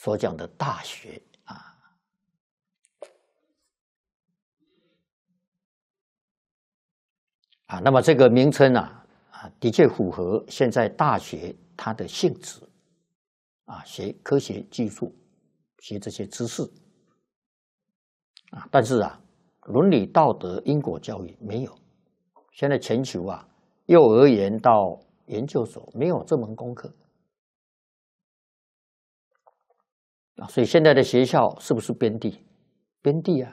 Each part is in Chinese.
所讲的大学那么这个名称的确符合现在大学它的性质学科学技术，学这些知识但是伦理道德因果教育没有。现在全球幼儿园到研究所没有这门功课所以现在的学校是不是边地？边地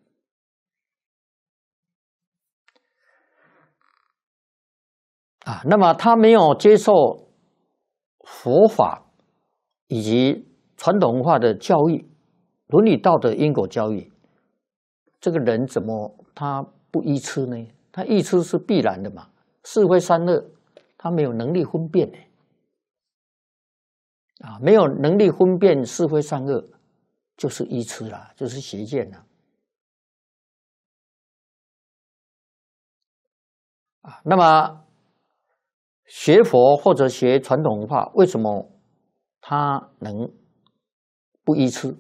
那么他没有接受佛法以及传统文化的教育，伦理道德因果教育，这个人怎么他不依痴呢？他依痴是必然的嘛，是非善恶他没有能力分辨没有能力分辨是非善恶，就是依痴啦，就是邪见啦那么学佛或者学传统文化，为什么他能不依痴？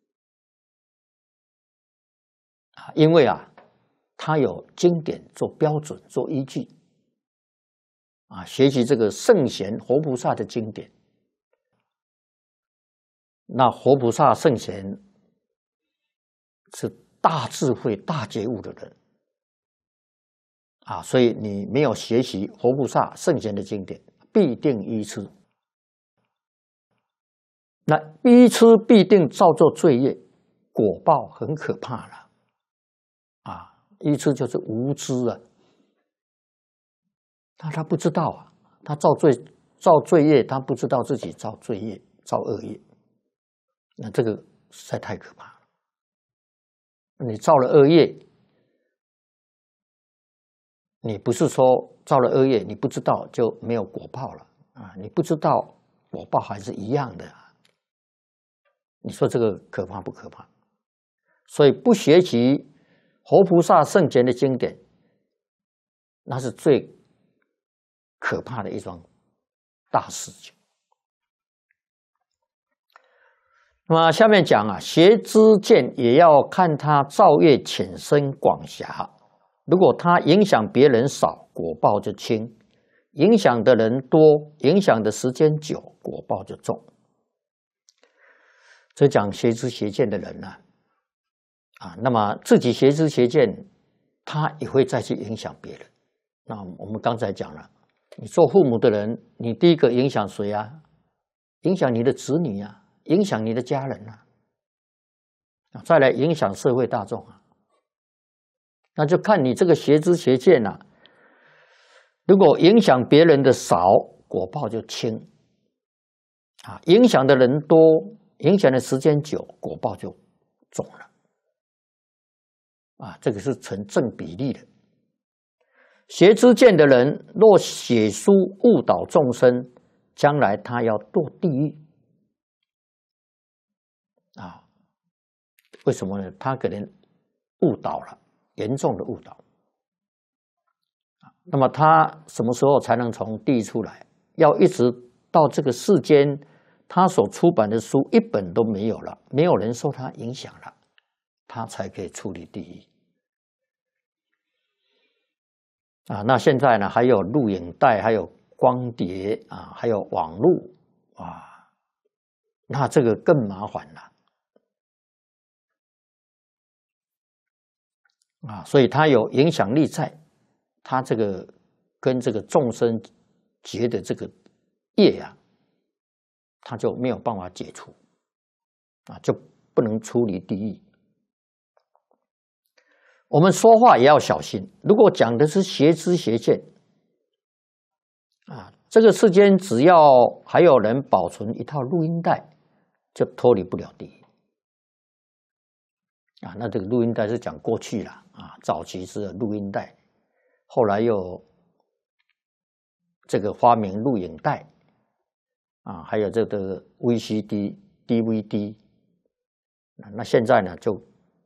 因为他有经典做标准做依据学习这个圣贤活菩萨的经典。那活菩萨圣贤是大智慧大觉悟的人所以你没有学习活菩萨圣贤的经典，必定依痴。那依痴必定造作罪业，果报很可怕了依痴就是无知他不知道他造罪业，他不知道自己造罪业造恶业，那这个实在太可怕了。你造了恶业，你不是说造了恶业你不知道就没有果报了你不知道果报还是一样的你说这个可怕不可怕？所以不学习活菩萨圣贤的经典，那是最可怕的一桩大事情。那么下面讲学知见也要看他造业浅深广狭，如果他影响别人少，果报就轻；影响的人多，影响的时间久，果报就重。这讲学知学见的人那么自己学知学见，他也会再去影响别人。那我们刚才讲了，你做父母的人，你第一个影响谁影响你的子女影响你的家人再来影响社会大众那就看你这个学知学见如果影响别人的少，果报就轻影响的人多，影响的时间久，果报就重了这个是成正比例的。学知见的人若写书误导众生，将来他要堕地狱为什么呢？他可能误导了，严重的误导那么他什么时候才能从地狱出来？要一直到这个世间他所出版的书一本都没有了，没有人受他影响了，他才可以出离地狱那现在呢，还有录影带，还有光碟还有网络那这个更麻烦了所以他有影响力在，他这个跟这个众生结的这个业他就没有办法解除就不能出离地狱。我们说话也要小心，如果讲的是学知学见这个世间只要还有人保存一套录音带，就脱离不了地狱那这个录音带是讲过去了早期是录音带，后来又这个发明录影带还有这个 VCD、DVD 那现在呢就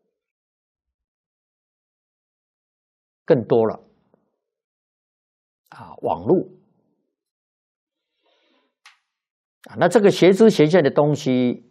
更多了网络那这个学知学见的东西